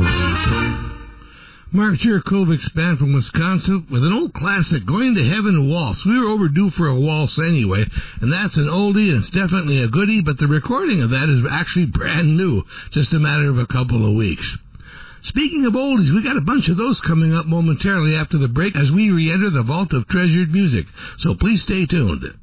Mark Jurakovic's band from Wisconsin with an old classic, Going to Heaven Waltz. We were overdue for a waltz anyway, and that's an oldie and it's definitely a goodie, but the recording of that is actually brand new, just a matter of a couple of weeks. Speaking of oldies, we got a bunch of those coming up momentarily after the break as we re-enter the vault of treasured music, so please stay tuned.